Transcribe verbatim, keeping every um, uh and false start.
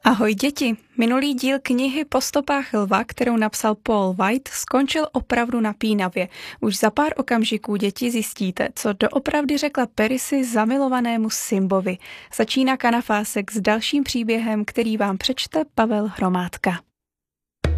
Ahoj děti, minulý díl knihy Po stopách lva, kterou napsal Paul White, skončil opravdu napínavě. Už za pár okamžiků děti zjistíte, co doopravdy řekla Perisi zamilovanému Simbovi. Začíná Kanafásek s dalším příběhem, který vám přečte Pavel Hromádka.